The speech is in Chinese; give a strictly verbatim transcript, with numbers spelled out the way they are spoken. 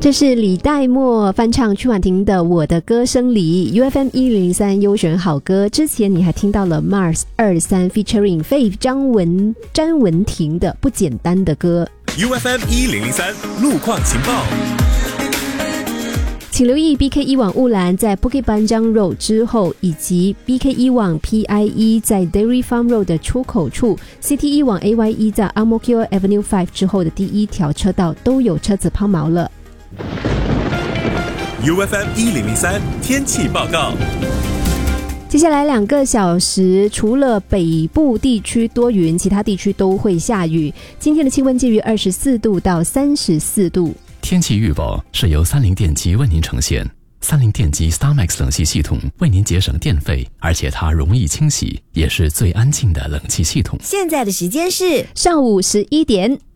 这是李代沫翻唱曲婉婷的《我的歌声里》 U F M 一零零三优选好歌。之前你还听到了 Mars 二三 featuring Faith 张文詹雯婷的不简单的歌。 U F M 一零零三路况情报， 请留意 B K 一往乌兰在 Bukit Panjang Road 之后，以及 B K 一往 P I E 在 Dairy Farm Road 的出口处， C T 一往 A Y E 在 Ang Mo Kio Avenue 五之后的第一条车道都有车子抛锚了。 U F M 一零零三天气报告。 接下来两个小时，除了北部地区多云，其他地区都会下雨。今天的气温介于二十四度到三十四度。 天气预报是由三菱电机为您呈现。三菱电机 StarMax 冷气系统为您节省电费，而且它容易清洗，也是最安静的冷气系统。 现在的时间是上午十一点。